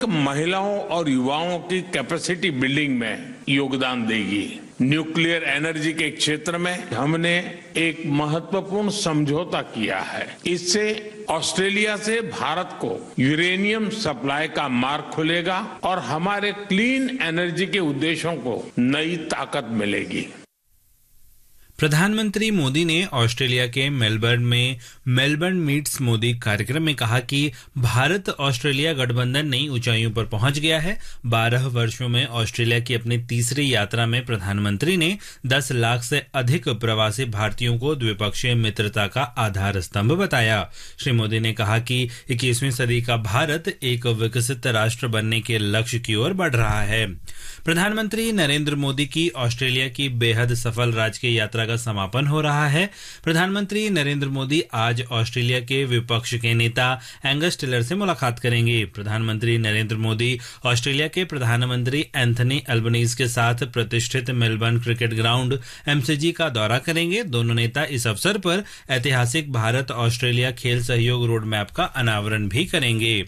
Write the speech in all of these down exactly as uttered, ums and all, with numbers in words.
महिलाओं और युवाओं की कैपेसिटी बिल्डिंग में योगदान देगी। न्यूक्लियर एनर्जी के क्षेत्र में हमने एक महत्वपूर्ण समझौता किया है। इससे ऑस्ट्रेलिया से भारत को यूरेनियम सप्लाई का मार्ग खुलेगा और हमारे क्लीन एनर्जी के उद्देश्यों को नई ताकत मिलेगी। प्रधानमंत्री मोदी ने ऑस्ट्रेलिया के मेलबर्न में मेलबर्न मीट्स मोदी कार्यक्रम में कहा कि भारत ऑस्ट्रेलिया गठबंधन नई ऊंचाइयों पर पहुंच गया है। बारह वर्षों में ऑस्ट्रेलिया की अपनी तीसरी यात्रा में प्रधानमंत्री ने दस लाख से अधिक प्रवासी भारतीयों को द्विपक्षीय मित्रता का आधार स्तंभ बताया। श्री मोदी ने कहा कि इक्कीसवीं सदी का भारत एक विकसित राष्ट्र बनने के लक्ष्य की ओर बढ़ रहा है। प्रधानमंत्री नरेंद्र मोदी की ऑस्ट्रेलिया की बेहद सफल राजकीय यात्रा का समापन हो रहा है। प्रधानमंत्री नरेंद्र मोदी आज ऑस्ट्रेलिया के विपक्ष के नेता एंगस टेलर से मुलाकात करेंगे। प्रधानमंत्री नरेंद्र मोदी ऑस्ट्रेलिया के प्रधानमंत्री एंथनी अल्बनीज के साथ प्रतिष्ठित मेलबर्न क्रिकेट ग्राउंड एमसीजी का दौरा करेंगे। दोनों नेता इस अवसर पर ऐतिहासिक भारत ऑस्ट्रेलिया खेल सहयोग रोड मैप का अनावरण भी करेंगे।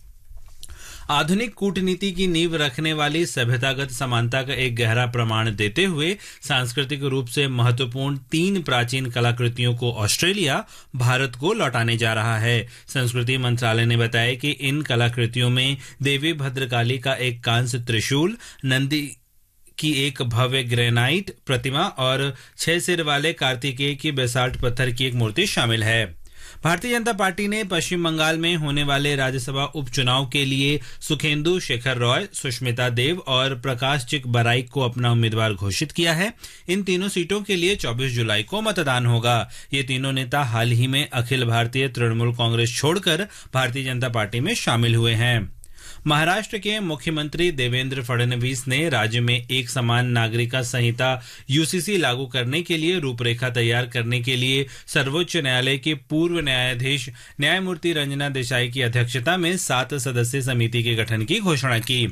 आधुनिक कूटनीति की नींव रखने वाली सभ्यतागत समानता का एक गहरा प्रमाण देते हुए सांस्कृतिक रूप से महत्वपूर्ण तीन प्राचीन कलाकृतियों को ऑस्ट्रेलिया भारत को लौटाने जा रहा है। संस्कृति मंत्रालय ने बताया कि इन कलाकृतियों में देवी भद्रकाली का एक कांस्य त्रिशूल, नंदी की एक भव्य ग्रेनाइट प्रतिमा और छह सिर वाले कार्तिकेय की बेसाल्ट पत्थर की एक मूर्ति शामिल है। भारतीय जनता पार्टी ने पश्चिम बंगाल में होने वाले राज्यसभा उपचुनाव के लिए सुखेंदु शेखर रॉय, सुष्मिता देव और प्रकाश चिक बराइक को अपना उम्मीदवार घोषित किया है। इन तीनों सीटों के लिए चौबीस जुलाई को मतदान होगा। ये तीनों नेता हाल ही में अखिल भारतीय तृणमूल कांग्रेस छोड़कर भारतीय जनता पार्टी में शामिल हुए हैं। महाराष्ट्र के मुख्यमंत्री देवेंद्र फडणवीस ने राज्य में एक समान नागरिकता संहिता यूसीसी लागू करने के लिए रूपरेखा तैयार करने के लिए सर्वोच्च न्यायालय के पूर्व न्यायाधीश न्यायमूर्ति रंजना देसाई की अध्यक्षता में सात सदस्यीय समिति के गठन की घोषणा की।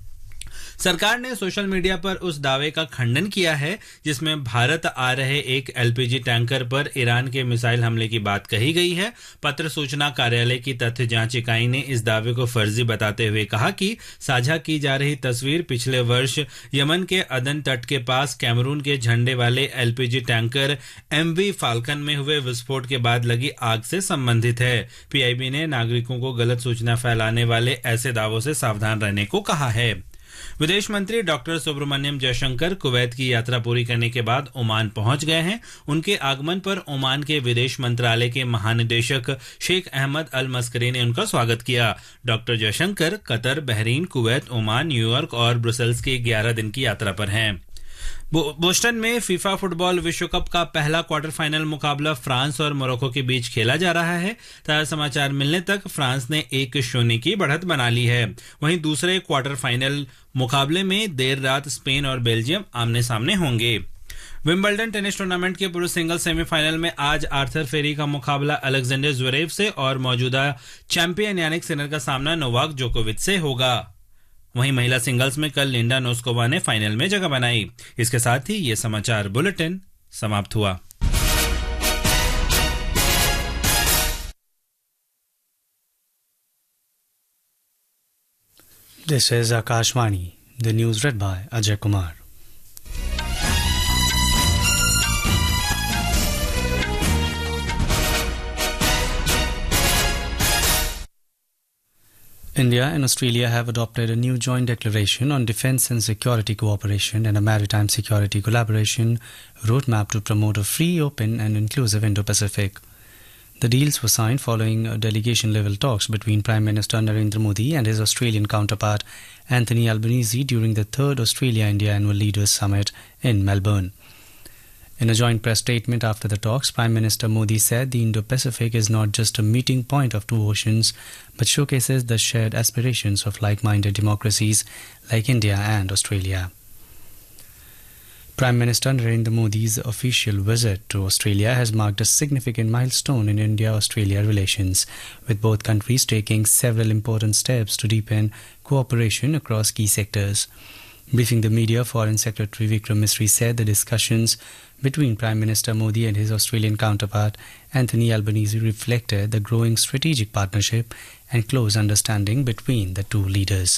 सरकार ने सोशल मीडिया पर उस दावे का खंडन किया है जिसमें भारत आ रहे एक एलपीजी टैंकर पर ईरान के मिसाइल हमले की बात कही गई है। पत्र सूचना कार्यालय की तथ्य जांच इकाई ने इस दावे को फर्जी बताते हुए कहा कि साझा की जा रही तस्वीर पिछले वर्ष यमन के अदन तट के पास कैमरून के झंडे वाले एलपीजी टैंकर एमवी फाल्कन में हुए विस्फोट के बाद लगी आग से संबंधित है। पीआईबी ने नागरिकों को गलत सूचना फैलाने वाले ऐसे दावों से सावधान रहने को कहा है। विदेश मंत्री डॉक्टर सुब्रमण्यम जयशंकर कुवैत की यात्रा पूरी करने के बाद ओमान पहुंच गए हैं। उनके आगमन पर ओमान के विदेश मंत्रालय के महानिदेशक शेख अहमद अल मस्करी ने उनका स्वागत किया। Doctor Jaishankar Qatar, Bahrain, Kuwait, Oman, New York और ब्रुसेल्स की ग्यारह दिन की यात्रा पर हैं। बोस्टन में फीफा फुटबॉल विश्व कप का पहला क्वार्टर फाइनल मुकाबला फ्रांस और मोरक्को के बीच खेला जा रहा है। ताजा समाचार मिलने तक फ्रांस ने एक शून्य की बढ़त बना ली है। वहीं दूसरे क्वार्टर फाइनल मुकाबले में देर रात स्पेन और बेल्जियम आमने सामने होंगे। विंबलडन टेनिस टूर्नामेंट के पुरुष सिंगल सेमीफाइनल में आज आर्थर फेरी का मुकाबला अलेक्जेंडर ज्वेरेव से और मौजूदा चैंपियन यानिक सिनर का सामना नोवाक जोकोविच से होगा। वहीं महिला सिंगल्स में कल लिंडा नोस्कोवा ने फाइनल में जगह बनाई। इसके साथ ही ये समाचार बुलेटिन समाप्त हुआ। This is Akashvani, the news read by Ajay Kumar. India and Australia have adopted a new joint declaration on defence and security cooperation and a maritime security collaboration roadmap to promote a free, open and inclusive Indo-Pacific. The deals were signed following delegation-level talks between Prime Minister Narendra Modi and his Australian counterpart Anthony Albanese during the third Australia-India Annual Leaders Summit in Melbourne. In a joint press statement after the talks, Prime Minister Modi said the Indo-Pacific is not just a meeting point of two oceans, but showcases the shared aspirations of like-minded democracies like India and Australia. Prime Minister Narendra Modi's official visit to Australia has marked a significant milestone in India-Australia relations, with both countries taking several important steps to deepen cooperation across key sectors. Briefing the media, Foreign Secretary Vikram Misri said the discussions between Prime Minister Modi and his Australian counterpart Anthony Albanese reflected the growing strategic partnership and close understanding between the two leaders.